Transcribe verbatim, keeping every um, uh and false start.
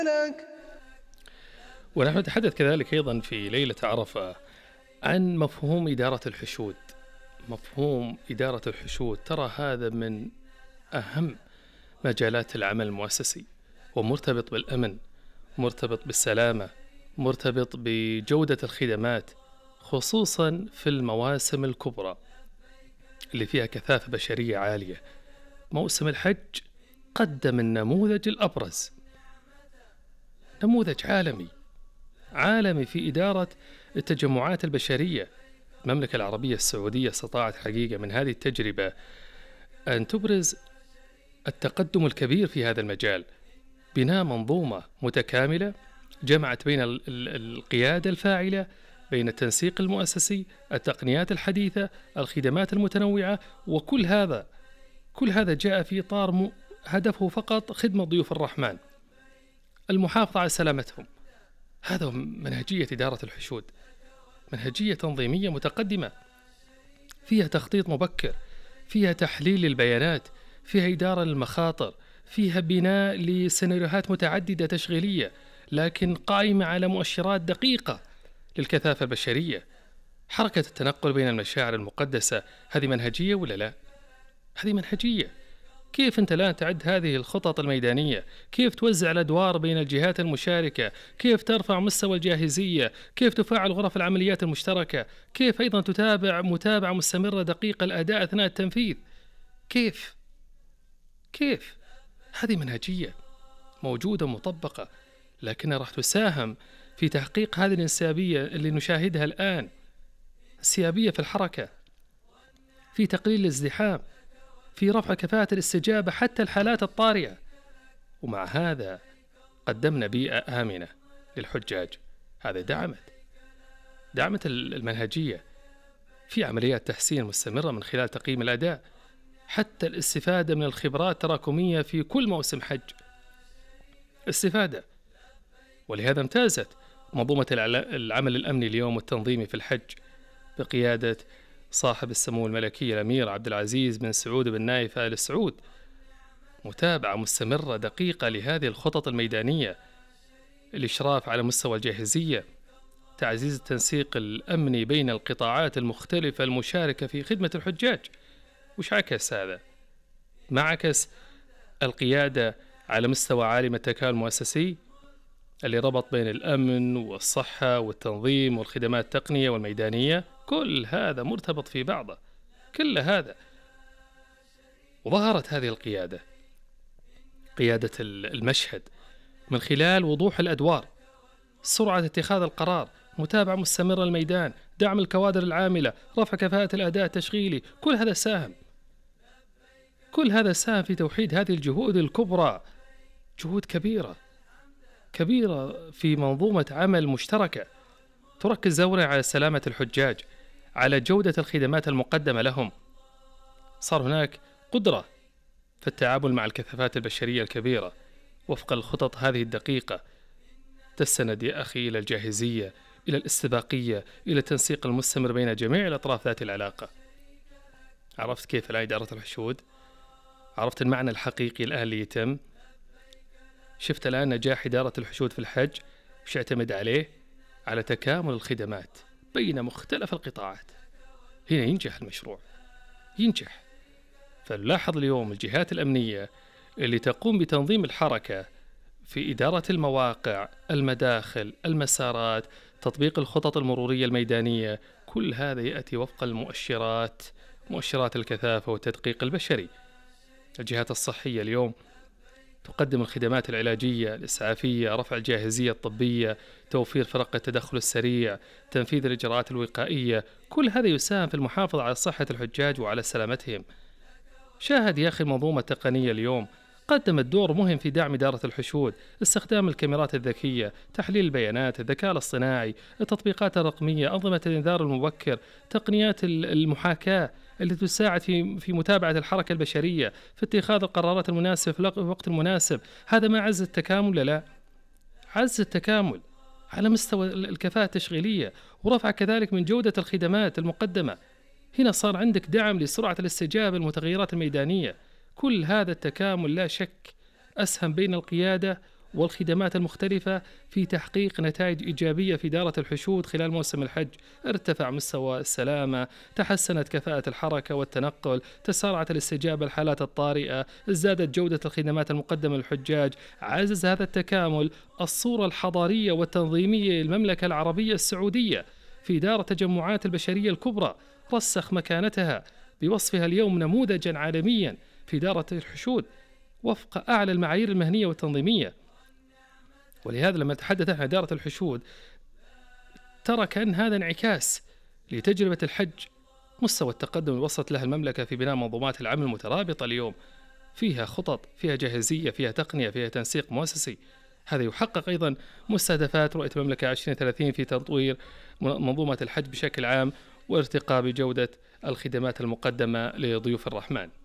ونحن نتحدث كذلك أيضا في ليلة عرفة عن مفهوم إدارة الحشود. مفهوم إدارة الحشود ترى هذا من أهم مجالات العمل المؤسسي، ومرتبط بالأمن، مرتبط بالسلامة، مرتبط بجودة الخدمات، خصوصا في المواسم الكبرى اللي فيها كثافة بشرية عالية. موسم الحج قدم النموذج الأبرز، نموذج عالمي عالمي في إدارة التجمعات البشرية. المملكة العربية السعودية استطاعت حقيقة من هذه التجربة أن تبرز التقدم الكبير في هذا المجال، بناء منظومة متكاملة جمعت بين ال- ال- القيادة الفاعلة، بين التنسيق المؤسسي، التقنيات الحديثة، الخدمات المتنوعة، وكل هذا كل هذا جاء في إطار م- هدفه فقط خدمة ضيوف الرحمن، المحافظة على سلامتهم. هذا منهجية إدارة الحشود، منهجية تنظيمية متقدمة فيها تخطيط مبكر، فيها تحليل البيانات، فيها إدارة للمخاطر، فيها بناء لسيناريوهات متعددة تشغيلية، لكن قائمة على مؤشرات دقيقة للكثافة البشرية. حركة التنقل بين المشاعر المقدسة، هذه منهجية ولا لا؟ هذه منهجية. كيف أنت الآن تعد هذه الخطط الميدانية؟ كيف توزع الأدوار بين الجهات المشاركة؟ كيف ترفع مستوى الجاهزية؟ كيف تفعل غرف العمليات المشتركة؟ كيف أيضا تتابع متابعة مستمرة دقيقة الأداء أثناء التنفيذ؟ كيف؟ كيف؟ هذه منهجية موجودة مطبقة، لكنها راح تساهم في تحقيق هذه الانسيابية اللي نشاهدها الآن، السيابية في الحركة، في تقليل الازدحام، في رفع كفاءة الاستجابة حتى الحالات الطارئة. ومع هذا قدمنا بيئة آمنة للحجاج. هذا دعمت دعمت المنهجية في عمليات تحسين مستمرة من خلال تقييم الأداء، حتى الاستفادة من الخبرات التراكمية في كل موسم حج استفادة. ولهذا امتازت منظومة العمل الأمني اليوم والتنظيمي في الحج بقيادة صاحب السمو الملكي الأمير عبد العزيز بن سعود بن نايف آل سعود، متابعة مستمرة دقيقة لهذه الخطط الميدانية، الإشراف على مستوى الجاهزية، تعزيز التنسيق الأمني بين القطاعات المختلفة المشاركة في خدمة الحجاج. وش عكس هذا؟ ما عكس القيادة على مستوى عالي من التكامل المؤسسي اللي ربط بين الأمن والصحة والتنظيم والخدمات التقنية والميدانية، كل هذا مرتبط في بعضه، كل هذا. وظهرت هذه القيادة، قيادة المشهد، من خلال وضوح الأدوار، سرعة اتخاذ القرار، متابعة مستمرة للميدان، دعم الكوادر العاملة، رفع كفاءة الأداء التشغيلي. كل هذا ساهم كل هذا ساهم في توحيد هذه الجهود الكبرى، جهود كبيرة كبيرة في منظومة عمل مشتركة تركز دورا على سلامة الحجاج، على جودة الخدمات المقدمة لهم. صار هناك قدرة في التعامل مع الكثافات البشرية الكبيرة وفق الخطط هذه الدقيقة، تستند يا أخي إلى الجاهزية، إلى الاستباقية، إلى التنسيق المستمر بين جميع الأطراف ذات العلاقة. عرفت كيف الآن إدارة الحشود؟ عرفت المعنى الحقيقي الآن اللي يتم؟ شفت الآن نجاح إدارة الحشود في الحج وش يعتمد عليه؟ على تكامل الخدمات بين مختلف القطاعات. هنا ينجح المشروع، ينجح. فنلاحظ اليوم الجهات الأمنية اللي تقوم بتنظيم الحركة في إدارة المواقع، المداخل، المسارات، تطبيق الخطط المرورية الميدانية، كل هذا يأتي وفق المؤشرات، مؤشرات الكثافة والتدقيق البشري. الجهات الصحية اليوم تقدم الخدمات العلاجية الإسعافية، رفع الجاهزية الطبية، توفير فرق التدخل السريع، تنفيذ الإجراءات الوقائية. كل هذا يساهم في المحافظة على صحة الحجاج وعلى سلامتهم. شاهد يا أخي المنظومة التقنية اليوم قدمت دور مهم في دعم إدارة الحشود، استخدام الكاميرات الذكية، تحليل البيانات، الذكاء الاصطناعي، التطبيقات الرقمية، أنظمة الإنذار المبكر، تقنيات المحاكاة التي تساعد في في متابعة الحركة البشرية، في اتخاذ القرارات المناسبة في الوقت المناسب. هذا ما عز التكامل لا؟ عز التكامل على مستوى الكفاءة التشغيلية، ورفع كذلك من جودة الخدمات المقدمة. هنا صار عندك دعم لسرعة الاستجابة للمتغيرات الميدانية. كل هذا التكامل لا شك أسهم بين القيادة والخدمات المختلفة في تحقيق نتائج إيجابية في إدارة الحشود خلال موسم الحج. ارتفع مستوى السلامة، تحسنت كفاءة الحركة والتنقل، تسارعت الاستجابة للحالات الطارئة، ازدادت جودة الخدمات المقدمة للحجاج. عزز هذا التكامل الصورة الحضارية والتنظيمية للمملكة العربية السعودية في إدارة التجمعات البشرية الكبرى، رسخ مكانتها بوصفها اليوم نموذجا عالميا في إدارة الحشود وفق أعلى المعايير المهنية والتنظيمية. ولهذا لما نتحدث عن إدارة الحشود ترى كأن هذا انعكاس لتجربة الحج، مستوى التقدم اللي وصلت له المملكة في بناء منظومات العمل المترابطة اليوم، فيها خطط، فيها جاهزية، فيها تقنية، فيها تنسيق مؤسسي. هذا يحقق أيضا مستهدفات رؤية المملكة عشرين ثلاثين في تطوير منظومة الحج بشكل عام وارتقاء بجودة الخدمات المقدمة لضيوف الرحمن.